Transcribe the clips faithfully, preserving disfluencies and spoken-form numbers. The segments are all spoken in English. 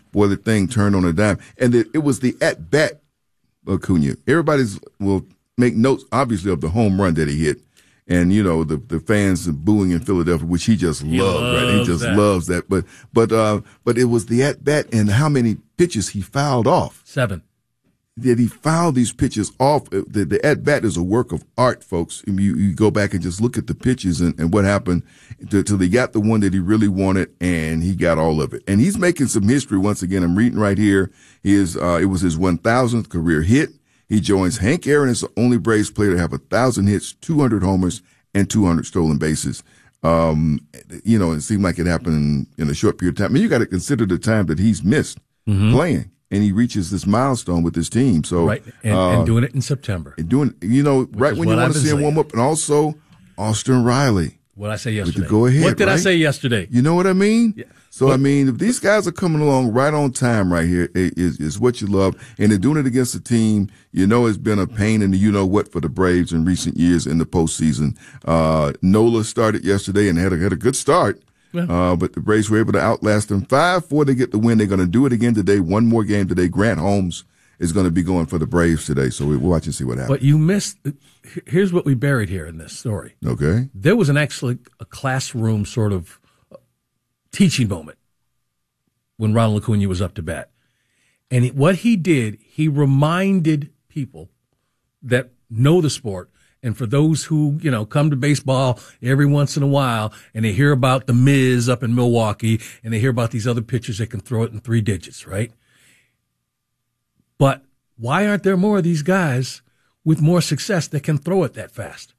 boy, the thing turned on a dime. And it, it was the at-bat Acuna. Everybody's will make notes, obviously, of the home run that he hit. And, you know, the, the fans booing in Philadelphia, which he just he loved, loves right? He just that. loves that. But but uh, but it was the at-bat and how many pitches he fouled off. Seven. That he fouled these pitches off. The, the at-bat is a work of art, folks. You, you go back and just look at the pitches and, and what happened until he got the one that he really wanted, and he got all of it. And he's making some history once again. I'm reading right here. His, uh, it was his one thousandth career hit. He joins Hank Aaron as the only Braves player to have a thousand hits, two hundred homers, and two hundred stolen bases. Um, you know, it seemed like it happened in, in a short period of time. I mean, you got to consider the time that he's missed mm-hmm. playing, and he reaches this milestone with his team. So, right, and, uh, and doing it in September. And doing, you know, Which right when you want to see him warm up, and also Austin Riley. What I say yesterday? Go ahead. What did right? I say yesterday? You know what I mean? Yeah. So, what? I mean, if these guys are coming along right on time right here, it is, is what you love. And they're doing it against a team, you know, it's been a pain in the you-know-what for the Braves in recent years in the postseason. Uh, Nola started yesterday and had a, had a good start. Yeah. Uh, but the Braves were able to outlast them. five four, they get the win. They're going to do it again today. One more game today. Grant Holmes is going to be going for the Braves today. So we'll watch and see what happens. But you missed, here's what we buried here in this story. Okay. There was an actually a classroom sort of teaching moment when Ronald Acuna was up to bat. And it, what he did, he reminded people that know the sport, and for those who, you know, come to baseball every once in a while and they hear about the Miz up in Milwaukee and they hear about these other pitchers that can throw it in three digits, right? But why aren't there more of these guys with more success that can throw it that fast?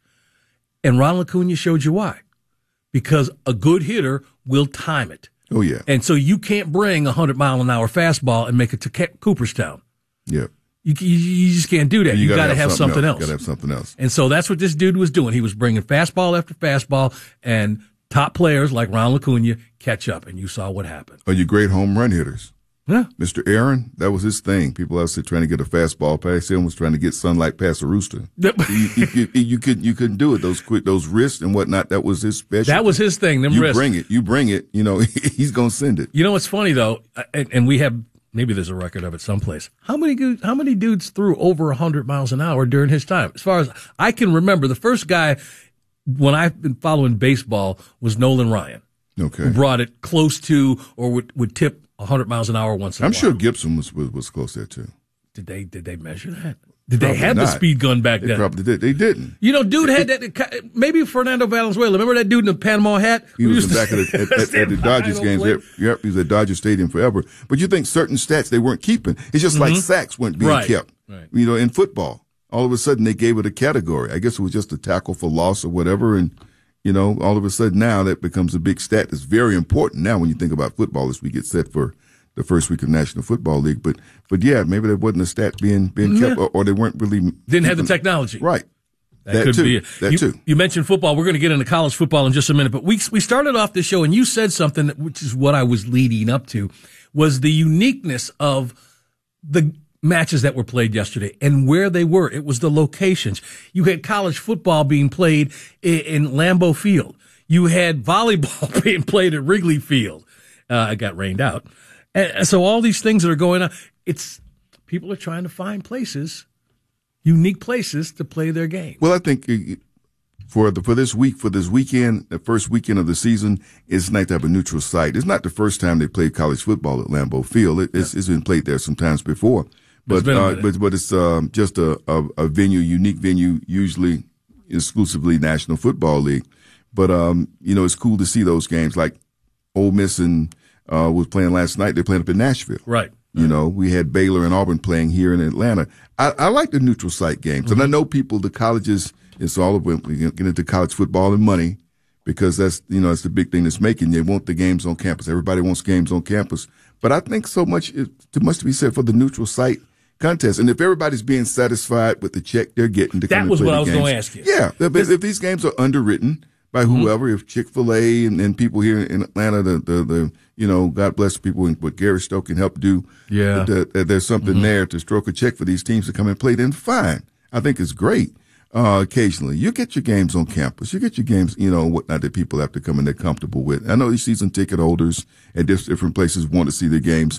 And Ronald Acuna showed you why. Because a good hitter will time it. Oh, yeah. And so you can't bring a hundred mile an hour fastball and make it to Cooperstown. Yeah. You, you, you just can't do that. You, you got to have, have something else. else. You got to have something else. And so that's what this dude was doing. He was bringing fastball after fastball, and top players like Ronald Acuna catch up, and you saw what happened. Are you great home run hitters? Yeah. Mister Aaron, that was his thing. People out trying to get a fastball past him was trying to get sunlight past a rooster. you, you, you, you, could, you couldn't do it. Those quick, those wrists and whatnot, that was his special. That was his thing, them you wrists. You bring it. You bring it. You know, he's going to send it. You know what's funny, though, and, and we have, maybe there's a record of it someplace. How many, how many dudes threw over one hundred miles an hour during his time? As far as I can remember, the first guy, when I've been following baseball, was Nolan Ryan. Okay. Who brought it close to or would, would tip one hundred miles an hour once in I'm a while. sure Gibson was, was was close there too. Did they did they measure that? Did Probably they have not. the speed gun back they then? Probably did. They didn't. You know, dude had that. Maybe Fernando Valenzuela. Remember that dude in the Panama hat? He was in the back of the, at, at, at the Dodgers games. Yep, yep, he was at Dodger Stadium forever. But you think certain stats they weren't keeping? It's just mm-hmm. like sacks weren't being right. kept. Right. You know, in football, all of a sudden they gave it a category. I guess it was just a tackle for loss or whatever, and you know, all of a sudden now that becomes a big stat. That's very important now when you think about football as we get set for the first week of National Football League. But, but yeah, maybe there wasn't a stat being, being kept yeah. or, or they weren't really. Didn't keeping, have the technology. Right. That, that could too. be it. That you, too. You mentioned football. We're going to get into college football in just a minute, but we, we started off the show and you said something, which is what I was leading up to, was the uniqueness of the matches that were played yesterday and where they were. It was the locations. You had college football being played in, in Lambeau Field. You had volleyball being played at Wrigley Field. Uh, it got rained out. And so all these things that are going on, it's people are trying to find places, unique places to play their game. Well, I think for the for this week, for this weekend, the first weekend of the season, it's nice to have a neutral site. It's not the first time they played college football at Lambeau Field. It, it's, yeah. it's been played there sometimes before, but uh, but but it's um, just a, a a venue, unique venue, usually exclusively National Football League. But um, you know, it's cool to see those games like Ole Miss and. Uh, was playing last night. They're playing up in Nashville. Right. You know, we had Baylor and Auburn playing here in Atlanta. I, I like the neutral site games. Mm-hmm. And I know people, the colleges, it's all of when we get into college football and money because that's, you know, it's the big thing that's making. They want the games on campus. Everybody wants games on campus. But I think so much, too much to be said for the neutral site contest. And if everybody's being satisfied with the check they're getting to that come was and play what the I was games, going to ask you. Yeah. If, if these games are underwritten by whoever, mm-hmm. if Chick-fil-A and, and people here in Atlanta, the, the, the, you know, God bless the people, what Gary Stoke can help do. Yeah. That, that there's something mm-hmm. there to stroke a check for these teams to come and play, then fine. I think it's great. Uh, occasionally, you get your games on campus. You get your games, you know, whatnot that people have to come and they're comfortable with. I know these season ticket holders at different places want to see the games.